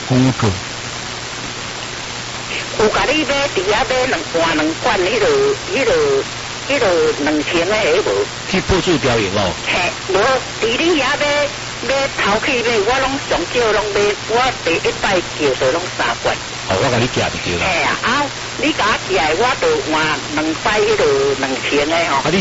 公告。 有甲你买伫遐买两罐迄落2000个迄无？ 去破处表演哦。 嘿，无伫你遐买头去买，我拢上少拢买，我第一摆叫做拢3罐。 哦，我甲你寄就对啦。 嘿啊，你甲我寄，我就换2摆迄落2000个吼。啊， 你